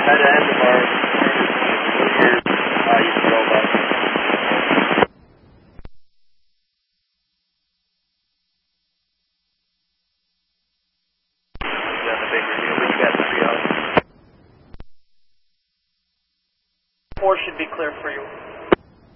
head end of our east robot. Yeah, the big review, but you got 3 out. 4 should be clear for you.